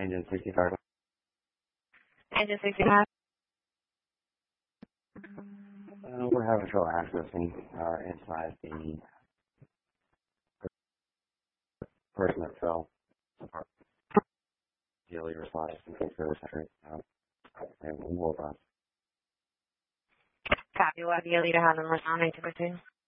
Engine 65. Engine 65. We're having trouble accessing inside the person that fell apart. Daily response to service center. And we'll Copy. What do you lead to have them responding to?